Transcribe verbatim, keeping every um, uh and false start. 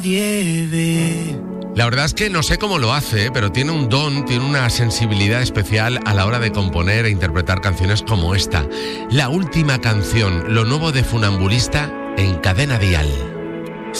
Nieve. La verdad es que no sé cómo lo hace, pero tiene un don, tiene una sensibilidad especial a la hora de componer e interpretar canciones como esta. La última canción, lo nuevo de Funambulista en Cadena Dial.